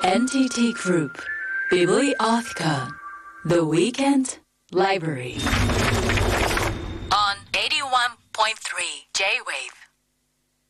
NTT Group Bibliotheca The Weekend Library on 81.3 J-Wave